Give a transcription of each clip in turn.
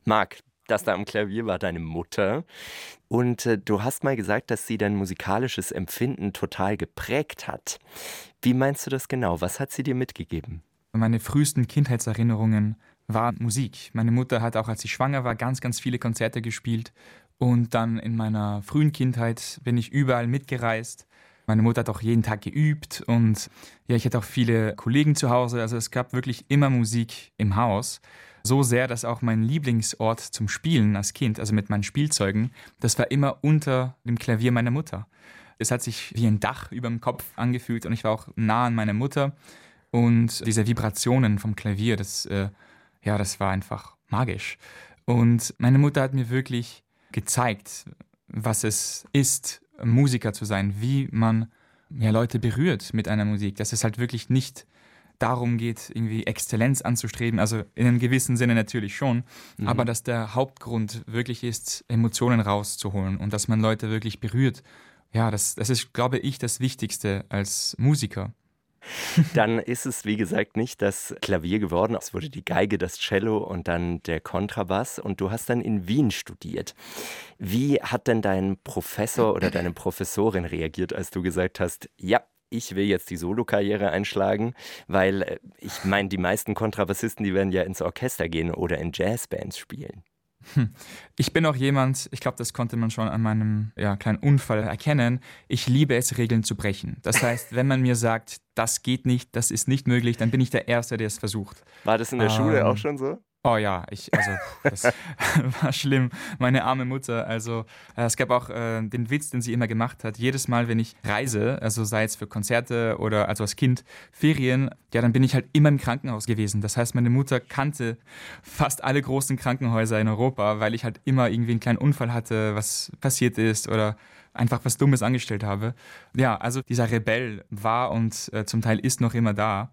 Marc, das da am Klavier war deine Mutter. Und du hast mal gesagt, dass sie dein musikalisches Empfinden total geprägt hat. Wie meinst du das genau? Was hat sie dir mitgegeben? Meine frühesten Kindheitserinnerungen war Musik. Meine Mutter hat auch, als sie schwanger war, ganz, ganz viele Konzerte gespielt. Und dann in meiner frühen Kindheit bin ich überall mitgereist. Meine Mutter hat auch jeden Tag geübt und ja, ich hatte auch viele Kollegen zu Hause. Also es gab wirklich immer Musik im Haus. So sehr, dass auch mein Lieblingsort zum Spielen als Kind, also mit meinen Spielzeugen, das war immer unter dem Klavier meiner Mutter. Es hat sich wie ein Dach über dem Kopf angefühlt und ich war auch nah an meiner Mutter. Und diese Vibrationen vom Klavier, das war einfach magisch. Und meine Mutter hat mir wirklich gezeigt, was es ist, Musiker zu sein, wie man Leute berührt mit einer Musik, dass es halt wirklich nicht darum geht, irgendwie Exzellenz anzustreben, also in einem gewissen Sinne natürlich schon, aber dass der Hauptgrund wirklich ist, Emotionen rauszuholen und dass man Leute wirklich berührt. Ja, das ist, glaube ich, das Wichtigste als Musiker. Dann ist es, wie gesagt, nicht das Klavier geworden. Es wurde die Geige, das Cello und dann der Kontrabass. Und du hast dann in Wien studiert. Wie hat denn dein Professor oder deine Professorin reagiert, als du gesagt hast, ja, ich will jetzt die Solokarriere einschlagen? Weil ich meine, die meisten Kontrabassisten, die werden ja ins Orchester gehen oder in Jazzbands spielen. Ich bin auch jemand, ich glaube, das konnte man schon an meinem kleinen Unfall erkennen, ich liebe es, Regeln zu brechen. Das heißt, wenn man mir sagt, das geht nicht, das ist nicht möglich, dann bin ich der Erste, der es versucht. War das in der Schule auch schon so? Oh ja, das war schlimm. Meine arme Mutter. Also es gab auch den Witz, den sie immer gemacht hat. Jedes Mal, wenn ich reise, also sei es für Konzerte oder also als Kind Ferien, ja, dann bin ich halt immer im Krankenhaus gewesen. Das heißt, meine Mutter kannte fast alle großen Krankenhäuser in Europa, weil ich halt immer irgendwie einen kleinen Unfall hatte, was passiert ist oder einfach was Dummes angestellt habe. Ja, also dieser Rebell war und zum Teil ist noch immer da.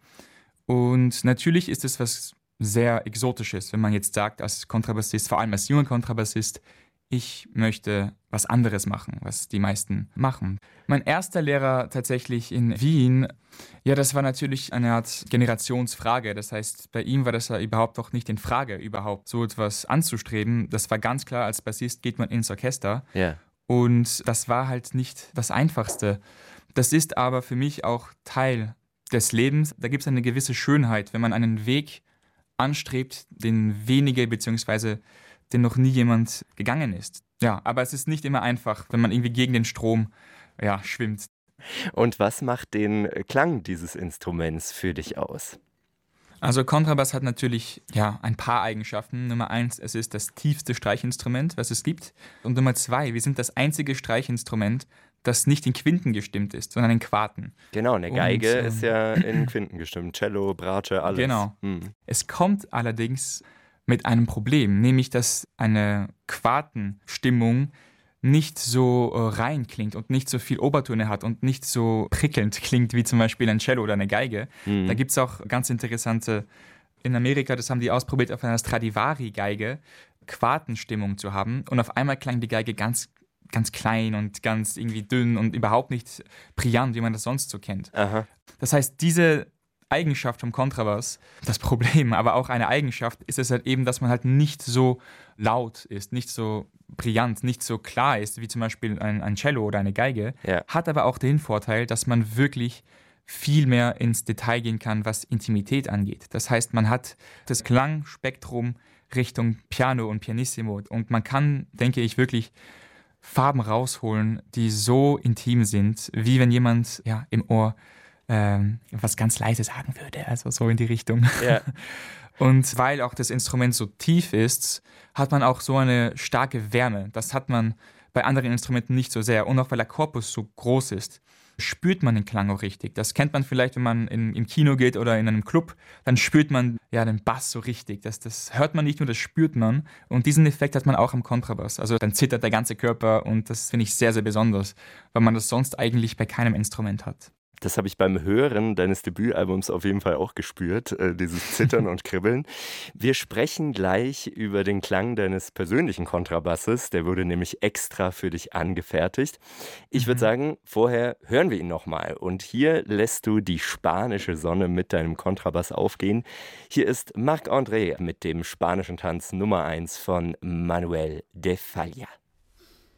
Und natürlich ist es was sehr Exotisches, wenn man jetzt sagt, als Kontrabassist, vor allem als junger Kontrabassist, ich möchte was anderes machen, was die meisten machen. Mein erster Lehrer tatsächlich in Wien, ja, das war natürlich eine Art Generationsfrage. Das heißt, bei ihm war das ja überhaupt doch nicht in Frage, überhaupt so etwas anzustreben. Das war ganz klar, als Bassist geht man ins Orchester. Ja. Und das war halt nicht das Einfachste. Das ist aber für mich auch Teil des Lebens. Da gibt es eine gewisse Schönheit, wenn man einen Weg anstrebt, den wenige bzw. den noch nie jemand gegangen ist. Ja, aber es ist nicht immer einfach, wenn man irgendwie gegen den Strom schwimmt. Und was macht den Klang dieses Instruments für dich aus? Also Kontrabass hat natürlich ein paar Eigenschaften. Nummer 1, es ist das tiefste Streichinstrument, was es gibt. Und Nummer 2, wir sind das einzige Streichinstrument, das nicht in Quinten gestimmt ist, sondern in Quarten. Genau, eine Geige ist ja in Quinten gestimmt. Cello, Bratsche, alles. Genau. Es kommt allerdings mit einem Problem, nämlich dass eine Quartenstimmung nicht so rein klingt und nicht so viel Obertöne hat und nicht so prickelnd klingt wie zum Beispiel ein Cello oder eine Geige. Da gibt es auch ganz interessante, in Amerika, das haben die ausprobiert, auf einer Stradivari-Geige Quartenstimmung zu haben und auf einmal klang die Geige ganz klein und ganz irgendwie dünn und überhaupt nicht brillant, wie man das sonst so kennt. Aha. Das heißt, diese Eigenschaft vom Kontrabass, das Problem, aber auch eine Eigenschaft, ist es halt eben, dass man halt nicht so laut ist, nicht so brillant, nicht so klar ist, wie zum Beispiel ein Cello oder eine Geige, hat aber auch den Vorteil, dass man wirklich viel mehr ins Detail gehen kann, was Intimität angeht. Das heißt, man hat das Klangspektrum Richtung Piano und Pianissimo und man kann, denke ich, wirklich Farben rausholen, die so intim sind, wie wenn jemand im Ohr was ganz leise sagen würde, also so in die Richtung. Ja. Und weil auch das Instrument so tief ist, hat man auch so eine starke Wärme. Das hat man bei anderen Instrumenten nicht so sehr. Und auch weil der Korpus so groß ist, spürt man den Klang auch richtig. Das kennt man vielleicht, wenn man im Kino geht oder in einem Club, dann spürt man den Bass so richtig. Das hört man nicht nur, das spürt man. Und diesen Effekt hat man auch am Kontrabass. Also dann zittert der ganze Körper und das finde ich sehr, sehr besonders, weil man das sonst eigentlich bei keinem Instrument hat. Das habe ich beim Hören deines Debütalbums auf jeden Fall auch gespürt, dieses Zittern und Kribbeln. Wir sprechen gleich über den Klang deines persönlichen Kontrabasses. Der wurde nämlich extra für dich angefertigt. Ich würde Mhm. sagen, vorher hören wir ihn nochmal. Und hier lässt du die spanische Sonne mit deinem Kontrabass aufgehen. Hier ist Marc André mit dem spanischen Tanz Nummer 1 von Manuel de Falla.